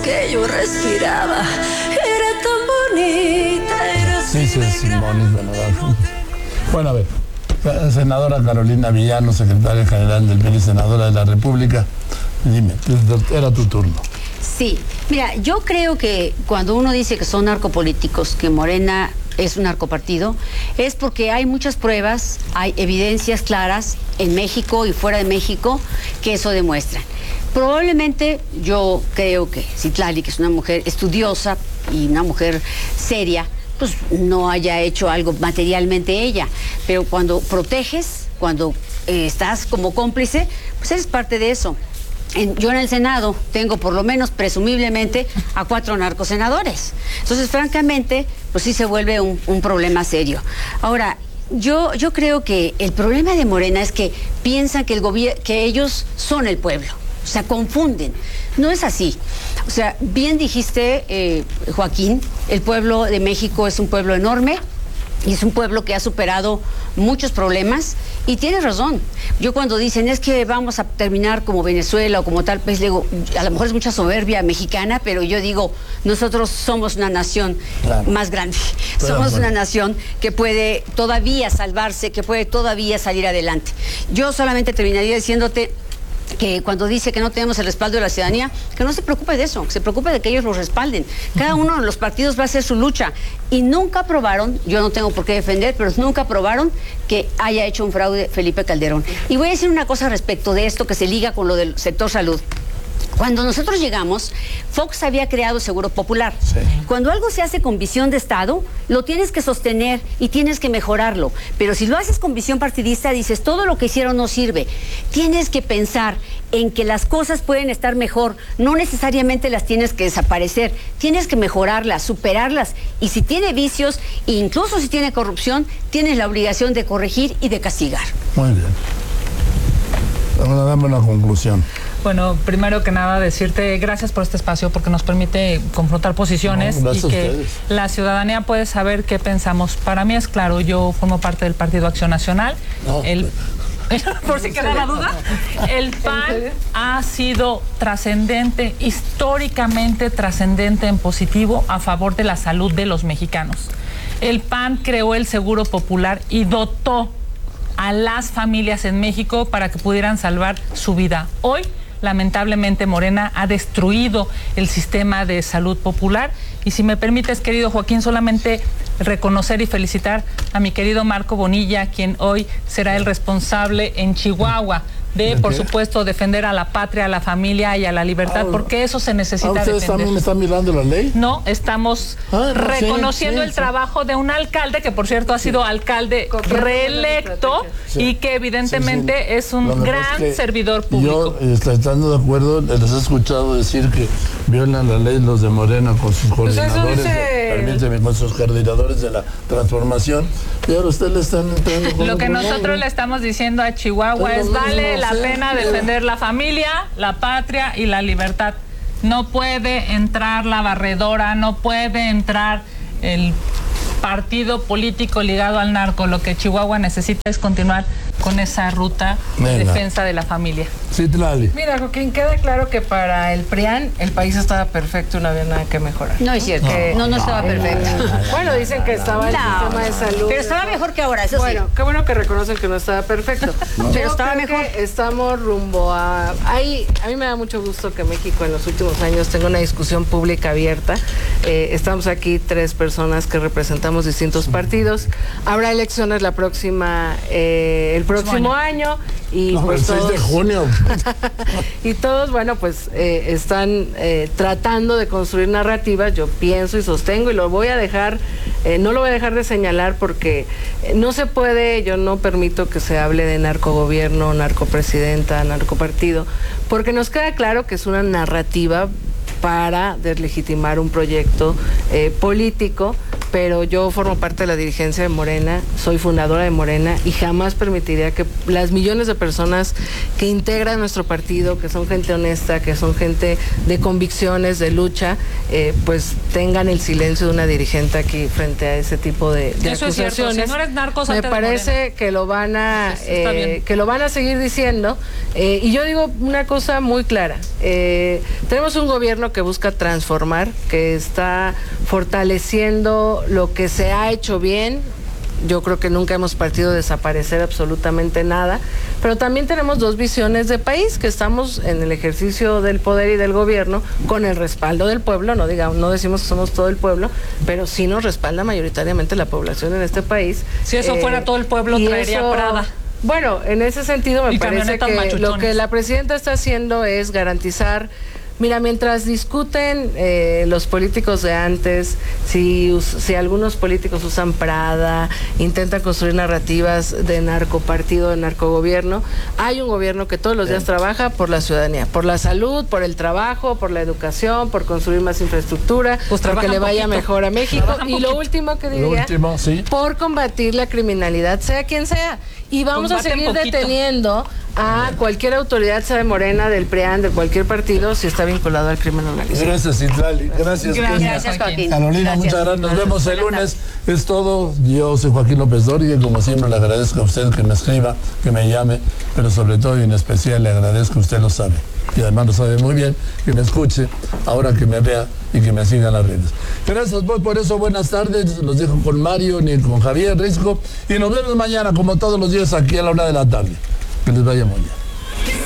que yo respiraba. Era tan bonita, era así de bonita, ¿no? Bueno, a ver, senadora Carolina Villano, secretaria general del PRI, senadora de la República, dime, era tu turno. Sí, mira, yo creo que cuando uno dice que son narcopolíticos, que Morena es un narcopartido, es porque hay muchas pruebas, hay evidencias claras en México y fuera de México que eso demuestran. Probablemente yo creo que Citlali, que es una mujer estudiosa y una mujer seria, pues no haya hecho algo materialmente ella, pero cuando proteges, cuando estás como cómplice, pues eres parte de eso. Yo en el Senado tengo por lo menos presumiblemente a 4 narcosenadores. Entonces, francamente, pues sí se vuelve un problema serio. Ahora, yo creo que el problema de Morena es que piensan que ellos son el pueblo. O sea, confunden. No es así. O sea, bien dijiste, Joaquín, el pueblo de México es un pueblo enorme. Y es un pueblo que ha superado muchos problemas y tienes razón. Yo cuando dicen es que vamos a terminar como Venezuela o como tal, pues digo, a lo mejor es mucha soberbia mexicana, pero yo digo, nosotros somos una nación más grande. Somos una nación que puede todavía salvarse, que puede todavía salir adelante. Yo solamente terminaría diciéndote que cuando dice que no tenemos el respaldo de la ciudadanía, que no se preocupe de eso, que se preocupe de que ellos los respalden. Cada uno de los partidos va a hacer su lucha y nunca aprobaron, yo no tengo por qué defender, pero nunca aprobaron que haya hecho un fraude Felipe Calderón. Y voy a decir una cosa respecto de esto que se liga con lo del sector salud. Cuando nosotros llegamos, Fox había creado Seguro Popular. Sí. Cuando algo se hace con visión de Estado, lo tienes que sostener y tienes que mejorarlo. Pero si lo haces con visión partidista, dices, todo lo que hicieron no sirve. Tienes que pensar en que las cosas pueden estar mejor. No necesariamente las tienes que desaparecer. Tienes que mejorarlas, superarlas. Y si tiene vicios, incluso si tiene corrupción, tienes la obligación de corregir y de castigar. Muy bien. Ahora dame una conclusión. Bueno, primero que nada decirte gracias por este espacio porque nos permite confrontar posiciones y que la ciudadanía puede saber qué pensamos. Para mí es claro, yo formo parte del Partido Acción Nacional. Por si queda la duda, el PAN ha sido trascendente, históricamente trascendente en positivo a favor de la salud de los mexicanos. El PAN creó el Seguro Popular y dotó a las familias en México para que pudieran salvar su vida. Hoy, lamentablemente, Morena ha destruido el sistema de salud popular. Y si me permites, querido Joaquín, solamente reconocer y felicitar a mi querido Marco Bonilla, quien hoy será el responsable en Chihuahua de, por supuesto, defender a la patria, a la familia y a la libertad, porque eso se necesita defender. ¿Ustedes también están mirando la ley? No, estamos reconociendo el trabajo de un alcalde, que por cierto ha sido alcalde reelecto y que evidentemente es un gran servidor público. Yo, estando de acuerdo, les he escuchado decir que violan la ley los de Morena con sus coordinadores, permíteme, con sus coordinadores de la transformación, y ahora usted le están entrando con lo que nosotros le estamos diciendo a Chihuahua es vale la pena defender la familia, la patria y la libertad. No puede entrar la barredora, no puede entrar el partido político ligado al narco. Lo que Chihuahua necesita es continuar con esa ruta de defensa de la familia. Citlali. Mira, Joaquín, queda claro que para el PRIAN el país estaba perfecto y no había nada que mejorar. No es cierto, no estaba perfecto. Bueno, dicen que estaba el sistema de salud. Pero estaba mejor que ahora, eso bueno, qué bueno que reconocen que no estaba perfecto. Pero estaba mejor. Estamos rumbo a... a mí me da mucho gusto que México en los últimos años tenga una discusión pública abierta. Estamos aquí 3 personas que representamos distintos partidos. Habrá elecciones el próximo año y pues el 6 de junio. y todos, bueno, pues están tratando de construir narrativas. Yo pienso y sostengo y lo voy a dejar, no lo voy a dejar de señalar porque no se puede, yo no permito que se hable de narcogobierno, narcopresidenta, narcopartido, porque nos queda claro que es una narrativa para deslegitimar un proyecto político pero yo formo parte de la dirigencia de Morena, soy fundadora de Morena y jamás permitiría que las millones de personas que integran nuestro partido, que son gente honesta, que son gente de convicciones, de lucha, pues tengan el silencio de una dirigente aquí frente a ese tipo de Eso acusaciones. es cierto. Si no eres narco, Me parece que lo van a seguir diciendo, y yo digo una cosa muy clara. Tenemos un gobierno que busca transformar, que está fortaleciendo lo que se ha hecho bien. Yo creo que nunca hemos partido de desaparecer absolutamente nada, pero también tenemos dos visiones de país, que estamos en el ejercicio del poder y del gobierno con el respaldo del pueblo, no decimos que somos todo el pueblo, pero sí nos respalda mayoritariamente la población en este país. Si eso fuera todo el pueblo, traería Prada. Bueno, en ese sentido me parece que lo que la presidenta está haciendo es garantizar. Mira, mientras discuten los políticos de antes, si algunos políticos usan Prada, intentan construir narrativas de narcopartido, de narcogobierno, hay un gobierno que todos los días trabaja por la ciudadanía, por la salud, por el trabajo, por la educación, por construir más infraestructura, pues porque le vaya mejor a México. Y lo último que diría, por combatir la criminalidad, sea quien sea. Y vamos a seguir deteniendo a cualquier autoridad, sea de Morena, del PRIAN, de cualquier partido, si está vinculado al crimen organizado. Gracias, Citlali. Gracias, Joaquín. Carolina, muchas gracias. Nos vemos el lunes. Es todo. Yo soy Joaquín López Dóriga y como siempre le agradezco a usted que me escriba, que me llame, pero sobre todo y en especial le agradezco, usted lo sabe. Y además lo sabe muy bien, que me escuche, ahora que me vea y que me siga en las redes. Gracias por eso, buenas tardes. Los dejo con Mario ni con Javier Risco y nos vemos mañana como todos los días aquí a la 1 de la tarde. Que les vaya muy bien.